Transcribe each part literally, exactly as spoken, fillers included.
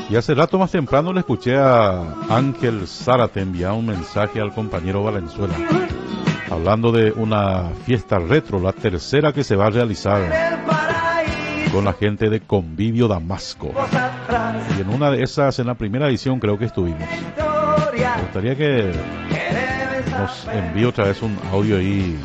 Y hace rato más temprano le escuché a Ángel Zárate enviar un mensaje al compañero Valenzuela, hablando de una fiesta retro, la tercera que se va a realizar con la gente de Convivio Damasco. Y en una de esas, en la primera edición creo que estuvimos. Me gustaría que nos envíe otra vez un audio ahí,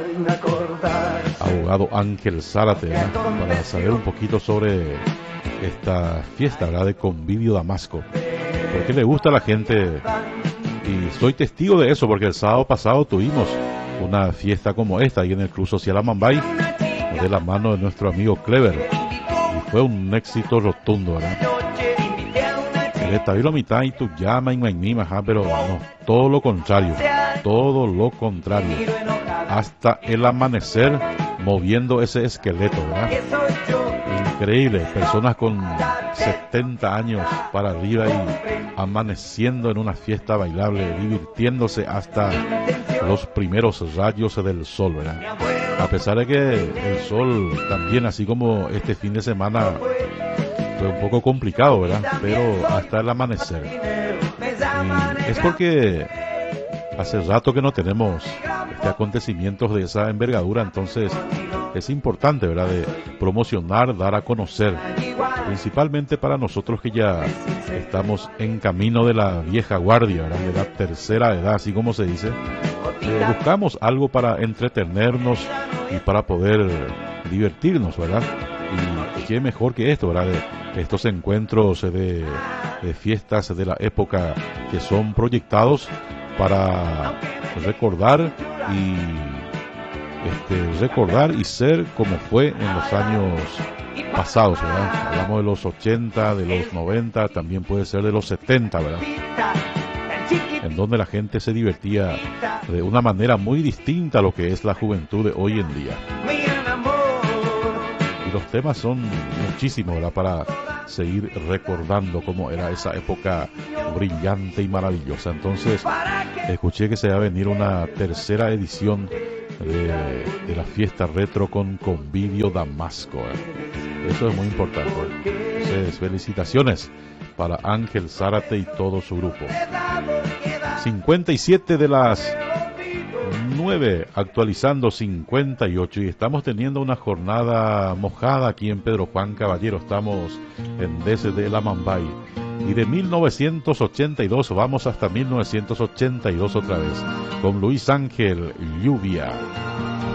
abogado Ángel Zárate, ¿verdad?, para saber un poquito sobre esta fiesta, ¿verdad?, de Convivio Damasco. Porque le gusta a la gente, y soy testigo de eso, porque el sábado pasado tuvimos una fiesta como esta ahí en el Club Social Amambay, de la mano de nuestro amigo Clever, y fue un éxito rotundo, ¿verdad? El estabilo mitad y tu llama y maimima, pero no, todo lo contrario, todo lo contrario, hasta el amanecer moviendo ese esqueleto, ¿verdad? Increíble, personas con setenta años para arriba y amaneciendo en una fiesta bailable, divirtiéndose hasta los primeros rayos del sol, ¿verdad? A pesar de que el sol también, así como este fin de semana, fue un poco complicado, ¿verdad? Pero hasta el amanecer. Y es porque hace rato que no tenemos este acontecimientos de esa envergadura, entonces es importante, ¿verdad?, de promocionar, dar a conocer, principalmente para nosotros que ya estamos en camino de la vieja guardia, ¿verdad?, de la tercera edad, así como se dice. Eh, buscamos algo para entretenernos y para poder divertirnos, ¿verdad? Y qué mejor que esto, ¿verdad?, de estos encuentros de, de fiestas de la época que son proyectados para recordar y este, recordar y ser como fue en los años pasados, ¿verdad? Hablamos de los ochenta, de los noventa, también puede ser de los setenta, ¿verdad?, en donde la gente se divertía de una manera muy distinta a lo que es la juventud de hoy en día. Y los temas son muchísimos, ¿verdad?, para seguir recordando cómo era esa época brillante y maravillosa. Entonces, escuché que se va a venir una tercera edición de, de la fiesta retro con Convivio Damasco, ¿eh? Eso es muy importante. Entonces, felicitaciones para Ángel Zárate y todo su grupo. cincuenta y siete de las nueve, actualizando cincuenta y ocho, y estamos teniendo una jornada mojada aquí en Pedro Juan Caballero. Estamos en desde el Amambay, y de mil novecientos ochenta y dos vamos hasta mil novecientos ochenta y dos otra vez con Luis Ángel Lluvia.